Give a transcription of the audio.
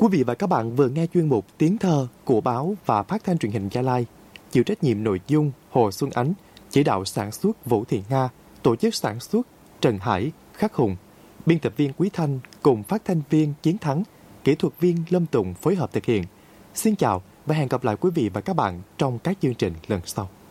Quý vị và các bạn vừa nghe chuyên mục Tiếng thơ của báo và phát thanh truyền hình Gia Lai. Chịu trách nhiệm nội dung Hồ Xuân Ánh, chỉ đạo sản xuất Vũ Thị Nga, tổ chức sản xuất Trần Hải, Khắc Hùng, biên tập viên Quý Thanh cùng phát thanh viên Chiến Thắng, kỹ thuật viên Lâm Tùng phối hợp thực hiện. Xin chào và hẹn gặp lại quý vị và các bạn trong các chương trình lần sau.